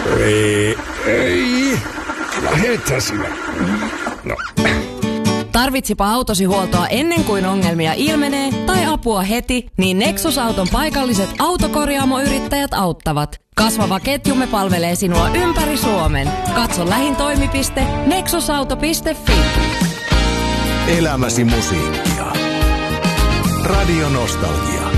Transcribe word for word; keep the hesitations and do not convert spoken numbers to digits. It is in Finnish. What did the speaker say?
Ei, ei. Lähethän sinä. No. Tarvitsipa autosi huoltoa ennen kuin ongelmia ilmenee tai apua heti, niin Nexus-auton paikalliset autokorjaamoyrittäjät auttavat. Kasvava ketjumme palvelee sinua ympäri Suomen. Katso lähin toimipiste nexusauto piste fi. Elämäsi musiikkia. Radio Nostalgia.